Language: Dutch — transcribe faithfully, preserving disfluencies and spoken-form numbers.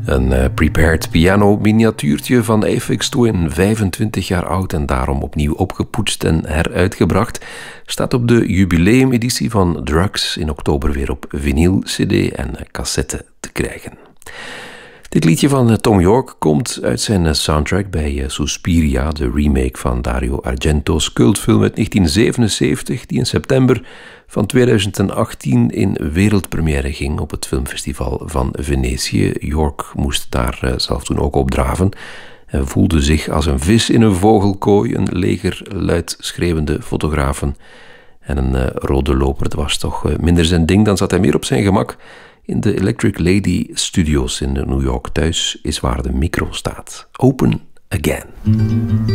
Een uh, prepared piano miniatuurtje van Aphex Twin, vijfentwintig jaar oud en daarom opnieuw opgepoetst en heruitgebracht, staat op de jubileumeditie van Drugs in oktober weer op vinyl, cd en cassette te krijgen. Dit liedje van Thom Yorke komt uit zijn soundtrack bij Suspiria, de remake van Dario Argento's cultfilm uit negentien zevenenzeventig, die in september van tweeduizend achttien in wereldpremière ging op het filmfestival van Venetië. Yorke moest daar zelf toen ook opdraven en voelde zich als een vis in een vogelkooi, een leger luid schreeuwende fotografen en een uh, rode loper. Dat was toch uh, minder zijn ding, dan zat hij meer op zijn gemak in de Electric Lady Studios in New York. Thuis is waar de micro staat. Open Again.